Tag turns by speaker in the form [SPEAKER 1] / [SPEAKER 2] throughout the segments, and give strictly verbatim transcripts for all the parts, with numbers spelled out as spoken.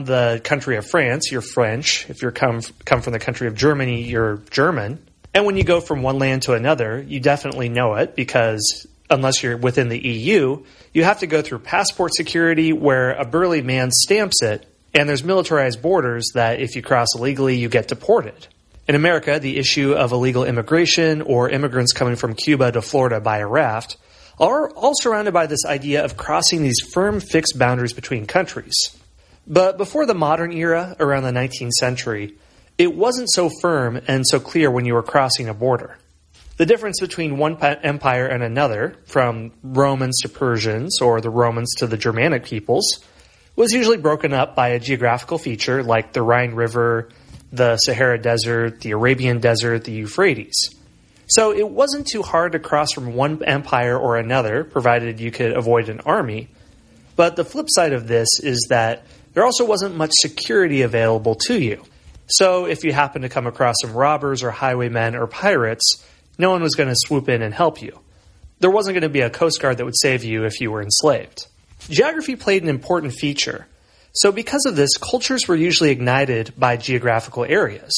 [SPEAKER 1] the country of France, you're French. If you come come from the country of Germany, you're German. And when you go from one land to another, you definitely know it because unless you're within the E U, you have to go through passport security where a burly man stamps it, and there's militarized borders that if you cross illegally, you get deported. In America, the issue of illegal immigration or immigrants coming from Cuba to Florida by a raft are all surrounded by this idea of crossing these firm, fixed boundaries between countries. But before the modern era, around the nineteenth century, it wasn't so firm and so clear when you were crossing a border. The difference between one empire and another, from Romans to Persians or the Romans to the Germanic peoples, was usually broken up by a geographical feature like the Rhine River, the Sahara Desert, the Arabian Desert, the Euphrates. So it wasn't too hard to cross from one empire or another, provided you could avoid an army. But the flip side of this is that there also wasn't much security available to you. So if you happened to come across some robbers or highwaymen or pirates, no one was going to swoop in and help you. There wasn't going to be a Coast Guard that would save you if you were enslaved. Geography played an important feature. So because of this, cultures were usually ignited by geographical areas.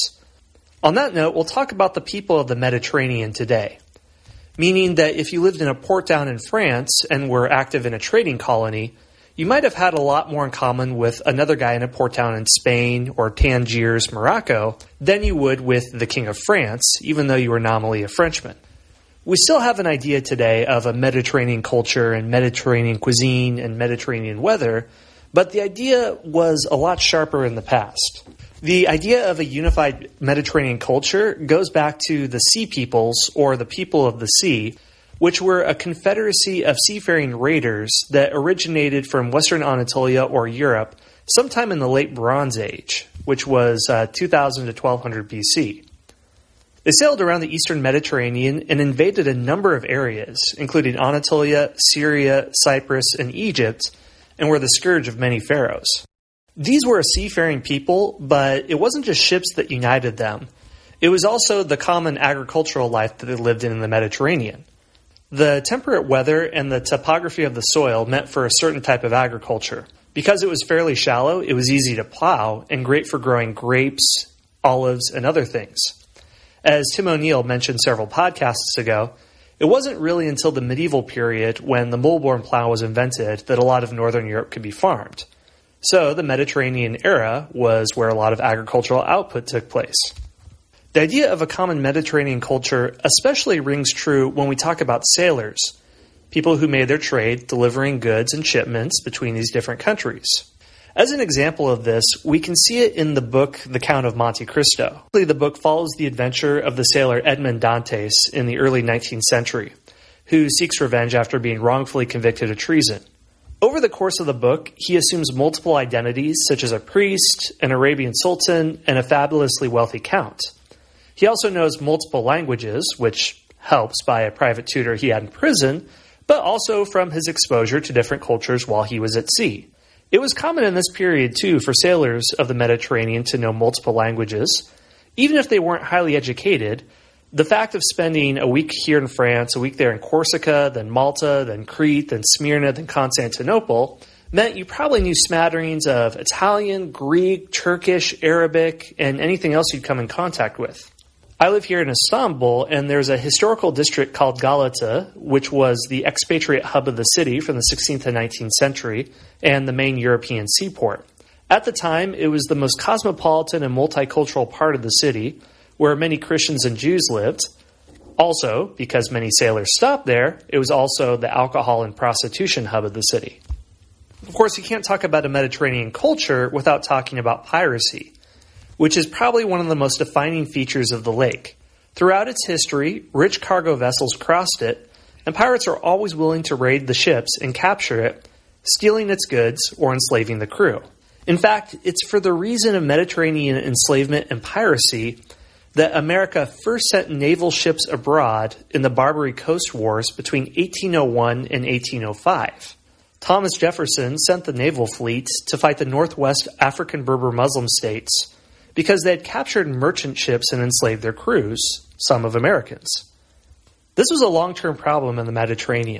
[SPEAKER 1] On that note, we'll talk about the people of the Mediterranean today, meaning that if you lived in a port town in France and were active in a trading colony, you might have had a lot more in common with another guy in a port town in Spain or Tangiers, Morocco, than you would with the King of France, even though you were nominally a Frenchman. We still have an idea today of a Mediterranean culture and Mediterranean cuisine and Mediterranean weather, but the idea was a lot sharper in the past. The idea of a unified Mediterranean culture goes back to the Sea Peoples, or the people of the sea, which were a confederacy of seafaring raiders that originated from Western Anatolia or Europe sometime in the late Bronze Age, which was uh, two thousand to twelve hundred B C. They sailed around the eastern Mediterranean and invaded a number of areas, including Anatolia, Syria, Cyprus, and Egypt, and were the scourge of many pharaohs. These were a seafaring people, but it wasn't just ships that united them. It was also the common agricultural life that they lived in in the Mediterranean. The temperate weather and the topography of the soil meant for a certain type of agriculture. Because it was fairly shallow, it was easy to plow and great for growing grapes, olives, and other things. As Tim O'Neill mentioned several podcasts ago, it wasn't really until the medieval period when the mole-borne plow was invented that a lot of northern Europe could be farmed. So the Mediterranean era was where a lot of agricultural output took place. The idea of a common Mediterranean culture especially rings true when we talk about sailors, people who made their trade delivering goods and shipments between these different countries. As an example of this, we can see it in the book The Count of Monte Cristo. The book follows the adventure of the sailor Edmond Dantes in the early nineteenth century, who seeks revenge after being wrongfully convicted of treason. Over the course of the book, he assumes multiple identities such as a priest, an Arabian sultan, and a fabulously wealthy count. He also knows multiple languages, which helps by a private tutor he had in prison, but also from his exposure to different cultures while he was at sea. It was common in this period, too, for sailors of the Mediterranean to know multiple languages. Even if they weren't highly educated, the fact of spending a week here in France, a week there in Corsica, then Malta, then Crete, then Smyrna, then Constantinople, meant you probably knew smatterings of Italian, Greek, Turkish, Arabic, and anything else you'd come in contact with. I live here in Istanbul, and there's a historical district called Galata, which was the expatriate hub of the city from the sixteenth and nineteenth century, and the main European seaport. At the time, it was the most cosmopolitan and multicultural part of the city, where many Christians and Jews lived. Also, because many sailors stopped there, it was also the alcohol and prostitution hub of the city. Of course, you can't talk about a Mediterranean culture without talking about piracy, which is probably one of the most defining features of the lake. Throughout its history, rich cargo vessels crossed it, and pirates are always willing to raid the ships and capture it, stealing its goods or enslaving the crew. In fact, it's for the reason of Mediterranean enslavement and piracy that America first sent naval ships abroad in the Barbary Coast Wars between eighteen oh one and eighteen oh five. Thomas Jefferson sent the naval fleet to fight the Northwest African Berber Muslim states because they had captured merchant ships and enslaved their crews, some of Americans. This was a long-term problem in the Mediterranean.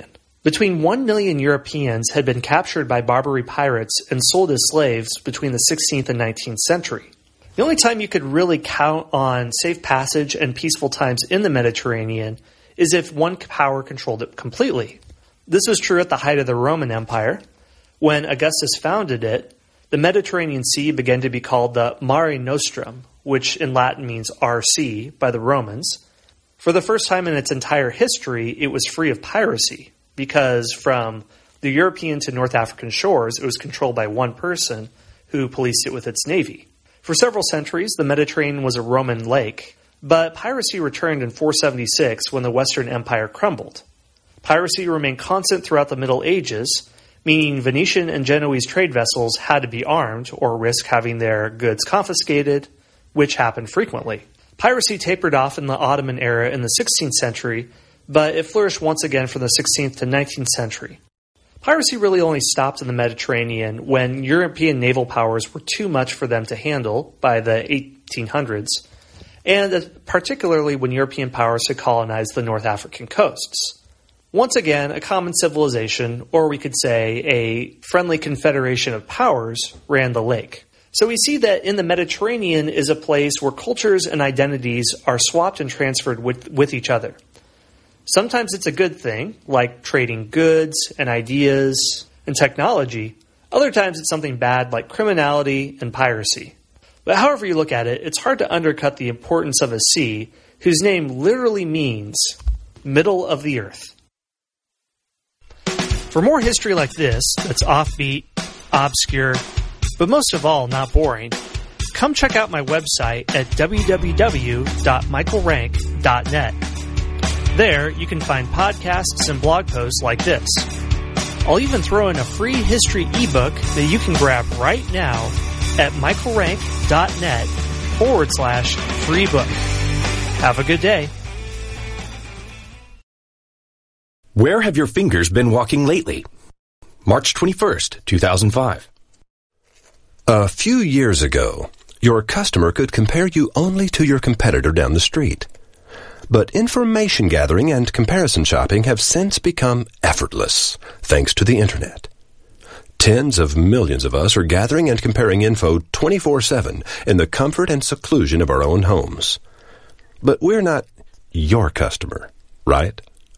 [SPEAKER 1] Between one million Europeans had been captured by Barbary pirates and sold as slaves between the sixteenth and nineteenth century. The only time you could really count on safe passage and peaceful times in the Mediterranean is if one power controlled it completely. This was true at the height of the Roman Empire. When Augustus founded it, the Mediterranean Sea began to be called the Mare Nostrum, which in Latin means our sea, by the Romans. For the first time in its entire history, it was free of piracy, because from the European to North African shores, it was controlled by one person who policed it with its navy. For several centuries, the Mediterranean was a Roman lake, but piracy returned in four seventy-six when the Western Empire crumbled. Piracy remained constant throughout the Middle Ages, meaning Venetian and Genoese trade vessels had to be armed or risk having their goods confiscated, which happened frequently. Piracy tapered off in the Ottoman era in the sixteenth century, but it flourished once again from the sixteenth to nineteenth century. Piracy really only stopped in the Mediterranean when European naval powers were too much for them to handle by the eighteen hundreds, and particularly when European powers had colonized the North African coasts. Once again, a common civilization, or we could say a friendly confederation of powers, ran the lake. So we see that in the Mediterranean is a place where cultures and identities are swapped and transferred with, with each other. Sometimes it's a good thing, like trading goods and ideas and technology. Other times it's something bad, like criminality and piracy. But however you look at it, it's hard to undercut the importance of a sea whose name literally means middle of the earth. For more history like this, that's offbeat, obscure, but most of all, not boring, come check out my website at w w w dot michael rank dot net. There, you can find podcasts and blog posts like this. I'll even throw in a free history ebook that you can grab right now at michaelrank.net forward slash free book. Have a good day.
[SPEAKER 2] Where have your fingers been walking lately? March twenty-first, two thousand five. A few years ago, your customer could compare you only to your competitor down the street. But information gathering and comparison shopping have since become effortless, thanks to the Internet. Tens of millions of us are gathering and comparing info twenty-four seven in the comfort and seclusion of our own homes. But we're not your customer, right?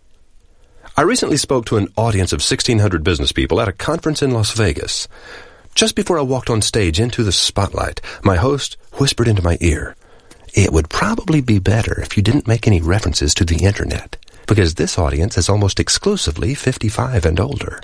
[SPEAKER 2] I recently spoke to an audience of sixteen hundred business people at a conference in Las Vegas. Just before I walked on stage into the spotlight, my host whispered into my ear, "It would probably be better if you didn't make any references to the Internet, because this audience is almost exclusively fifty-five and older."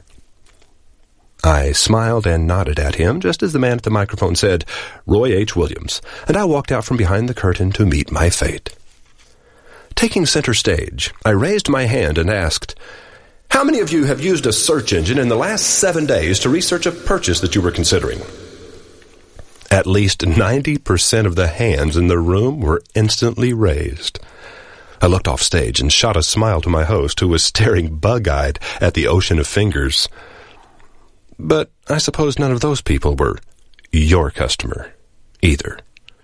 [SPEAKER 2] I smiled and nodded at him, just as the man at the microphone said, "Roy H. Williams," and I walked out from behind the curtain to meet my fate. Taking center stage, I raised my hand and asked, "How many of you have used a search engine in the last seven days to research a purchase that you were considering?" At least ninety percent of the hands in the room were instantly raised. I looked off stage and shot a smile to my host, who was staring bug-eyed at the ocean of fingers. But I suppose none of those people were your customer either.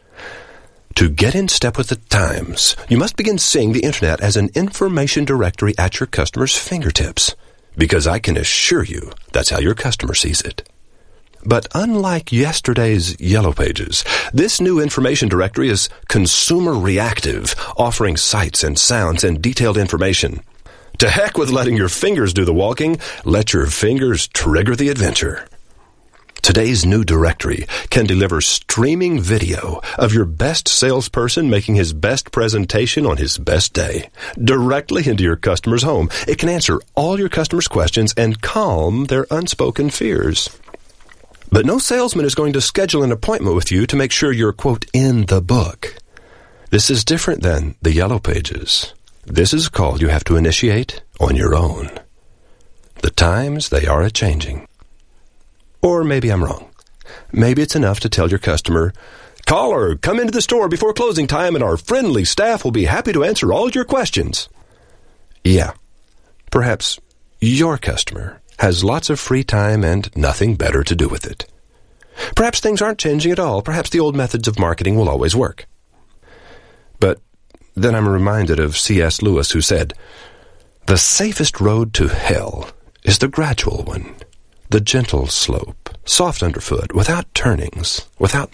[SPEAKER 2] To get in step with the times, you must begin seeing the Internet as an information directory at your customer's fingertips, because I can assure you that's how your customer sees it. But unlike yesterday's Yellow Pages, this new information directory is consumer reactive, offering sights and sounds and detailed information. To heck with letting your fingers do the walking, let your fingers trigger the adventure. Today's new directory can deliver streaming video of your best salesperson making his best presentation on his best day, directly into your customer's home. It can answer all your customers' questions and calm their unspoken fears. But no salesman is going to schedule an appointment with you to make sure you're, quote, in the book. This is different than the Yellow Pages. This is a call you have to initiate on your own. The times, they are a-changing. Or maybe I'm wrong. Maybe it's enough to tell your customer, "Caller, come into the store before closing time and our friendly staff will be happy to answer all your questions." Yeah, perhaps your customer has lots of free time and nothing better to do with it. Perhaps things aren't changing at all. Perhaps the old methods of marketing will always work. But then I'm reminded of C S Lewis, who said, "The safest road to hell is the gradual one, the gentle slope, soft underfoot, without turnings, without